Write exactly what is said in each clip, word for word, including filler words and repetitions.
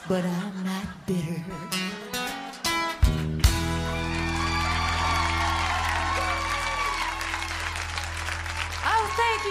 but I'm not bitter. Oh, thank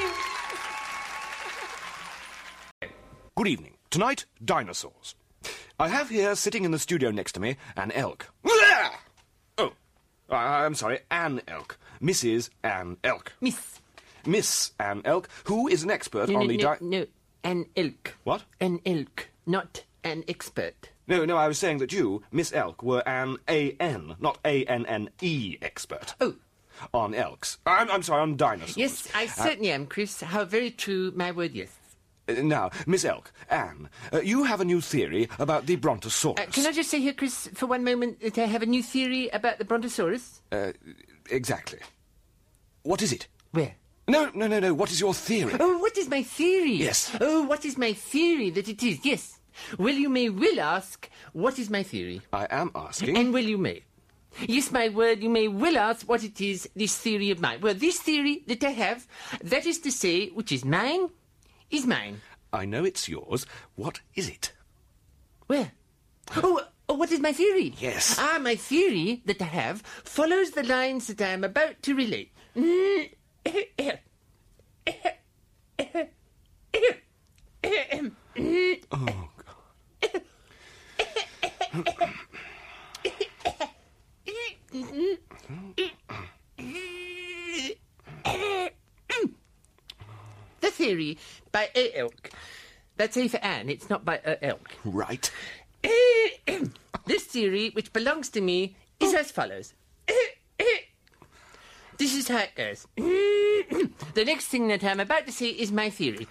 you. Good evening. Tonight, dinosaurs. I have here, sitting in the studio next to me, an elk. Oh, I- I'm sorry, Anne Elk. Missus Anne Elk. Miss. Miss Anne Elk, who is an expert No, on no, the... no, di- no, an elk. What? An elk, not an expert. No, no, I was saying that you, Miss Elk, were an A N, not A N N E expert. Oh. On elks. I'm, I'm sorry, on dinosaurs. Yes, I certainly am, Chris. How very true, my word, yes. Uh, now, Miss Elk, Anne, uh, you have a new theory about the Brontosaurus. Uh, can I just say here, Chris, for one moment, that I have a new theory about the Brontosaurus? Uh, exactly. What is it? Where? No, no, no, no. What is your theory? Oh, what is my theory? Yes. Oh, what is my theory that it is? Yes. Well, you may will ask, what is my theory? I am asking... And well, you may. Yes, my word, you may will ask what it is, this theory of mine. Well, this theory that I have, that is to say, which is mine, is mine. I know it's yours. What is it? Where? Oh, oh, what is my theory? Yes. Ah, my theory that I have follows the lines that I am about to relate. Oh, God. The theory by A. Elk. That's A for Anne, it's not by A. Elk. Right. This theory, which belongs to me, is as follows. This is how it goes. The next thing that I'm about to say is my theory.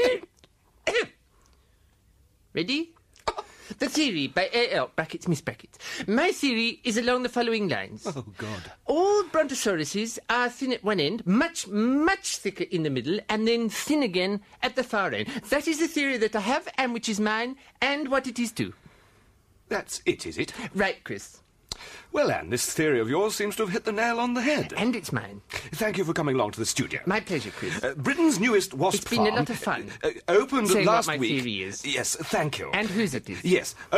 Ready? The theory by A L, brackets, Miss Brackets. My theory is along the following lines. Oh, God. All brontosauruses are thin at one end, much, much thicker in the middle, and then thin again at the far end. That is the theory that I have, and which is mine, and what it is too. That's it, is it? Right, Chris. Well, Anne, this theory of yours seems to have hit the nail on the head. And it's mine. Thank you for coming along to the studio. My pleasure, Chris. Uh, Britain's newest wasp It's been a farm, lot of fun. Uh, opened Saying last what my week. theory is. Yes, thank you. And whose it is. Yes.